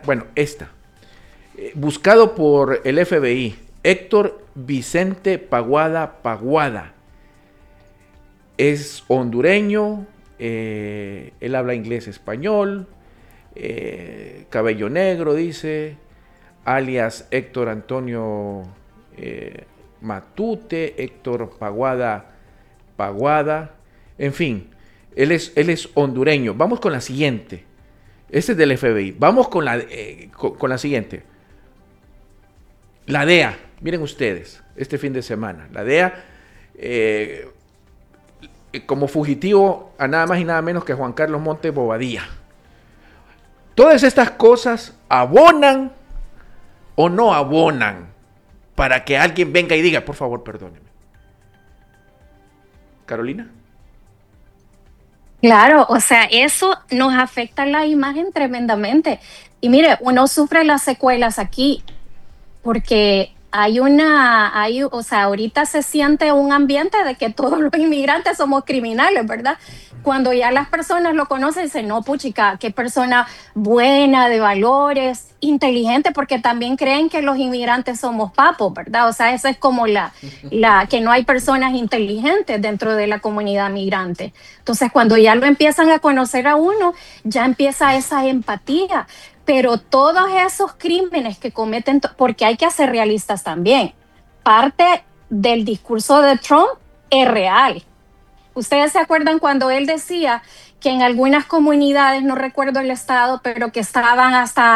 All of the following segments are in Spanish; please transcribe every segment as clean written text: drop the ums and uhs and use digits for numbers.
Bueno, esta. Buscado por el FBI, Héctor Vicente Paguada Paguada. Es hondureño, él habla inglés, español, cabello negro, dice, alias Héctor Antonio Matute, Héctor Paguada Paguada, en fin, él es hondureño. Vamos con la siguiente. Este es del FBI. Vamos con la siguiente. La DEA, miren ustedes, este fin de semana, la DEA como fugitivo a nada más y nada menos que Juan Carlos Montes Bobadilla. Todas estas cosas abonan o no abonan para que alguien venga y diga, por favor, perdóneme. Carolina. Claro, o sea, eso nos afecta la imagen tremendamente. Y mire, uno sufre las secuelas aquí porque o sea, ahorita se siente un ambiente de que todos los inmigrantes somos criminales, ¿verdad? Cuando ya las personas lo conocen, dicen, no, puchica, qué persona buena, de valores, inteligente, porque también creen que los inmigrantes somos papos, ¿verdad? O sea, esa es como que no hay personas inteligentes dentro de la comunidad migrante. Entonces, cuando ya lo empiezan a conocer a uno, ya empieza esa empatía. Pero todos esos crímenes que cometen, porque hay que ser realistas también, parte del discurso de Trump es real. Ustedes se acuerdan cuando él decía que en algunas comunidades, no recuerdo el estado, pero que estaban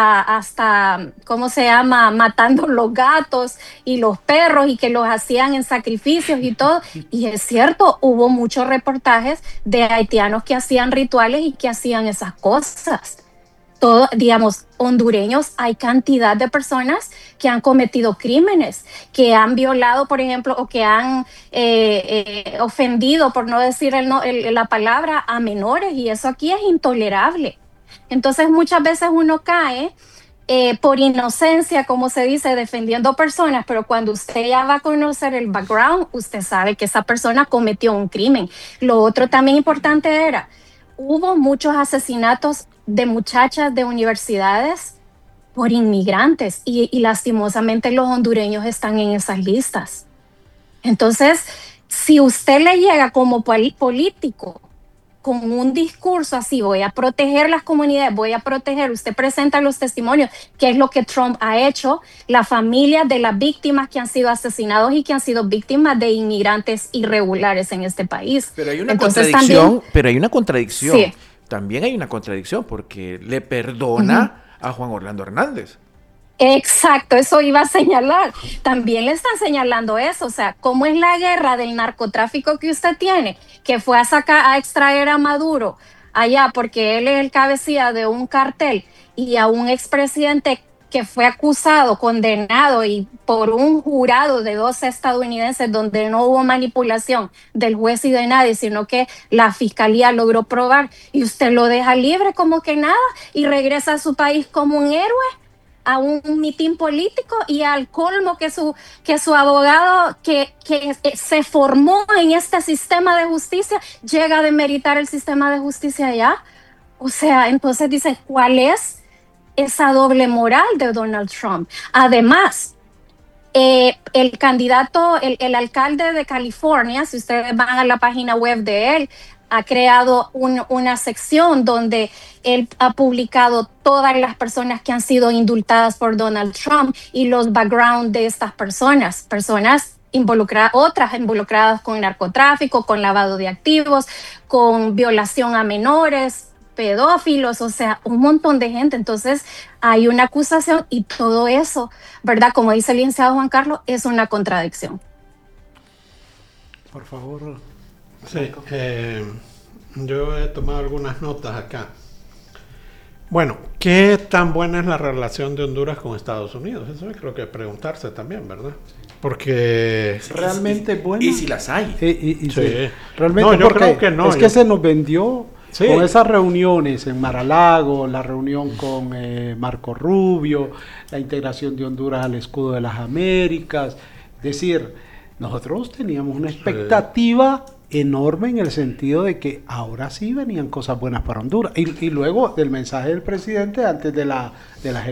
hasta ¿cómo se llama?, matando los gatos y los perros y que los hacían en sacrificios y todo. Y es cierto, hubo muchos reportajes de haitianos que hacían rituales y que hacían esas cosas. Todo, digamos, hondureños, hay cantidad de personas que han cometido crímenes, que han violado, por ejemplo, o que han ofendido, por no decir la palabra, a menores, y eso aquí es intolerable. Entonces, muchas veces uno cae por inocencia, como se dice, defendiendo personas, pero cuando usted ya va a conocer el background, usted sabe que esa persona cometió un crimen. Lo otro también importante hubo muchos asesinatos de muchachas de universidades por inmigrantes y lastimosamente los hondureños están en esas listas. Entonces, si usted le llega como político con un discurso así, voy a proteger las comunidades, voy a proteger, usted presenta los testimonios, que es lo que Trump ha hecho, la familia de las víctimas que han sido asesinados y que han sido víctimas de inmigrantes irregulares en este país. Pero hay una contradicción, Sí. También hay una contradicción, porque le perdona a Juan Orlando Hernández. Exacto, eso iba a señalar. También le están señalando eso, o sea, ¿cómo es la guerra del narcotráfico que usted tiene? Que fue a extraer a Maduro allá porque él es el cabecilla de un cartel y a un expresidente que fue acusado, condenado y por un jurado de 12 estadounidenses donde no hubo manipulación del juez y de nadie, sino que la fiscalía logró probar y usted lo deja libre como que nada y regresa a su país como un héroe a un mitin político y al colmo que su abogado que se formó en este sistema de justicia llega a demeritar el sistema de justicia allá. O sea, entonces dicen, ¿cuál es esa doble moral de Donald Trump? Además, el candidato, el alcalde de California, si ustedes van a la página web de él, ha creado una sección donde él ha publicado todas las personas que han sido indultadas por Donald Trump y los background de estas personas otras involucradas con narcotráfico, con lavado de activos, con violación a menores, pedófilos, o sea, un montón de gente. Entonces hay una acusación y todo eso, ¿verdad? Como dice el licenciado Juan Carlos, es una contradicción. Por favor. Sí, yo he tomado algunas notas acá. Bueno, ¿qué tan buena es la relación de Honduras con Estados Unidos? Eso creo que preguntarse también, ¿verdad? Porque realmente es buena. Y si las hay. Sí. Realmente no, yo creo que no. Es que se nos vendió sí. Con esas reuniones en Mar-a-Lago, la reunión con Marco Rubio, la integración de Honduras al escudo de las Américas. Es decir, nosotros teníamos una expectativa enorme en el sentido de que ahora sí venían cosas buenas para Honduras. Y luego del mensaje del presidente antes de las